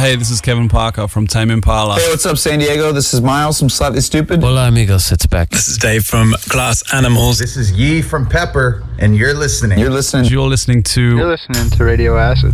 Hey, this is Kevin Parker from Tame Impala. Hey, what's up, San Diego? This is Miles from Slightly Stupid. Hola, amigos. It's Beck. This is Dave from Glass Animals. This is Yee from Pepper, and you're listening. You're listening to Radio Acid.